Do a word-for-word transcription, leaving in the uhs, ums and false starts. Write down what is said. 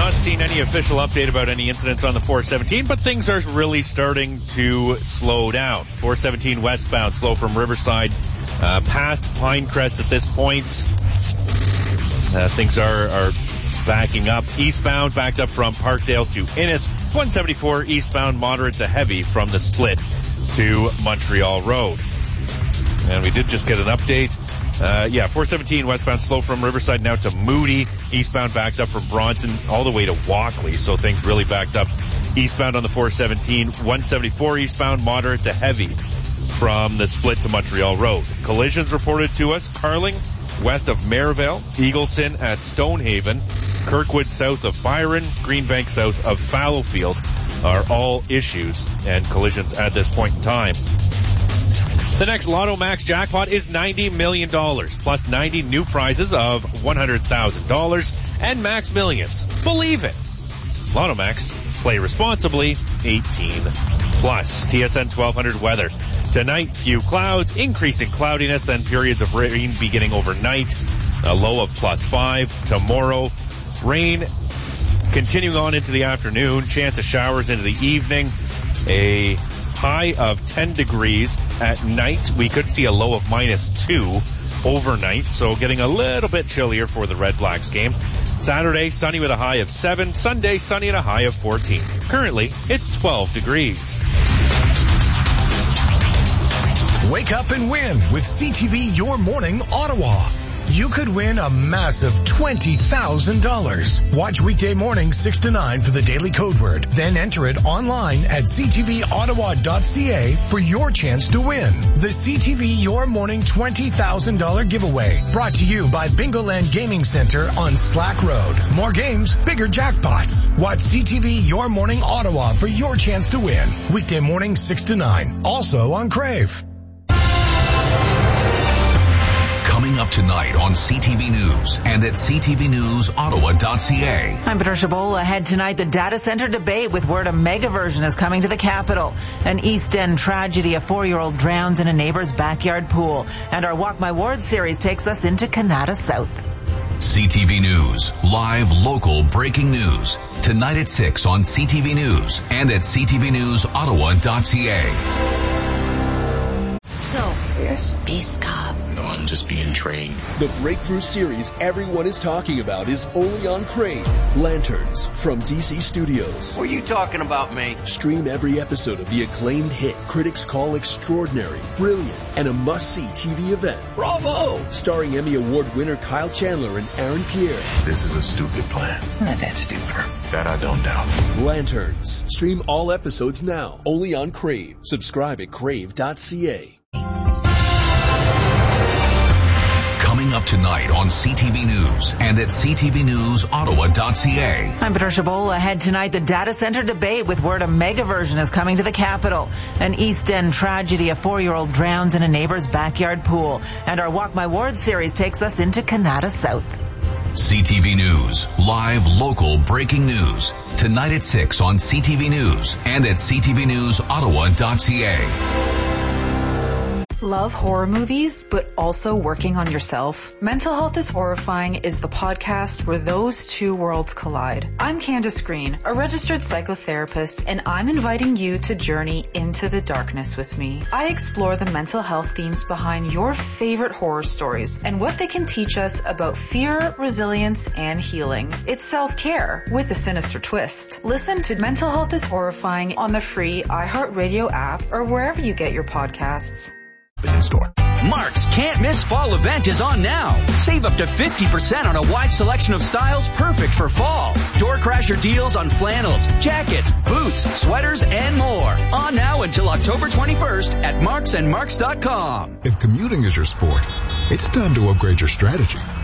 Not seen any official update about any incidents on the four seventeen, but things are really starting to slow down. four seventeen westbound, slow from Riverside uh, past Pinecrest at this point. Uh, things are, are backing up. Eastbound, backed up from Parkdale to Innis. one seventy-four eastbound, moderate to heavy from the split to Montreal Road. And we did just get an update. Uh, yeah, four seventeen westbound, slow from Riverside now to Moody. Eastbound backed up from Bronson all the way to Walkley. So things really backed up eastbound on the four seventeen. one seventy-four eastbound, moderate to heavy from the split to Montreal Road. Collisions reported to us. Carling west of Merivale. Eagleson at Stonehaven. Kirkwood south of Byron. Greenbank south of Fallowfield are all issues and collisions at this point in time. The next Lotto Max jackpot is ninety million dollars, plus ninety new prizes of one hundred thousand dollars and Max Millions. Believe it. Lotto Max. Play responsibly. eighteen plus. T S N twelve hundred weather. Tonight, few clouds, increasing cloudiness, then periods of rain beginning overnight. A low of plus five. Tomorrow, rain continuing on into the afternoon. Chance of showers into the evening. A high of ten degrees at night. We could see a low of minus two overnight, so getting a little bit chillier for the Red Blacks game. Saturday, sunny with a high of seven. Sunday, sunny and a high of fourteen. Currently, it's twelve degrees. Wake up and win with C T V Your Morning Ottawa. You could win a massive twenty thousand dollars. Watch weekday morning six to nine for the daily code word. Then enter it online at c t v ottawa dot c a for your chance to win. The C T V Your Morning twenty thousand dollars giveaway. Brought to you by Bingoland Gaming Center on Slack Road. More games, bigger jackpots. Watch C T V Your Morning Ottawa for your chance to win. Weekday morning six to nine. Also on Crave. Coming up tonight on C T V News and at c t v news ottawa dot c a. I'm Patricia Bola. Ahead tonight, the data center debate with word a mega version is coming to the capital. An East End tragedy, a four-year-old drowns in a neighbor's backyard pool. And our Walk My Ward series takes us into Canada South. C T V News, live local breaking news. Tonight at six on C T V News and at c t v news ottawa dot c a. So, you're a space cop. No, I'm just being trained. The breakthrough series everyone is talking about is only on Crave. Lanterns from D C Studios. What are you talking about, mate? Stream every episode of the acclaimed hit critics call extraordinary, brilliant, and a must-see T V event. Bravo! Starring Emmy Award winner Kyle Chandler and Aaron Pierre. This is a stupid plan. Not that stupider. That I don't doubt. Lanterns. Stream all episodes now. Only on Crave. Subscribe at crave dot c a. Coming up tonight on C T V News and at c t v news ottawa dot c a. I'm Patricia Bola. Ahead tonight, the data center debate with word a mega version is coming to the capital. An East End tragedy, a four-year-old drowns in a neighbor's backyard pool. And our Walk My Ward series takes us into Canada South. C T V News, live local breaking news. Tonight at six on C T V News and at c t v news ottawa dot c a. Love horror movies, but also working on yourself? Mental Health is Horrifying is the podcast where those two worlds collide. I'm Candace Green, a registered psychotherapist, and I'm inviting you to journey into the darkness with me. I explore the mental health themes behind your favorite horror stories and what they can teach us about fear, resilience, and healing. It's self-care with a sinister twist. Listen to Mental Health is Horrifying on the free iHeartRadio app or wherever you get your podcasts. In store. Mark's Can't Miss Fall event is on now. Save up to fifty percent on a wide selection of styles perfect for fall. Door crasher deals on flannels, jackets, boots, sweaters, and more. On now until October twenty-first at marks and marks dot com. If commuting is your sport, it's time to upgrade your strategy.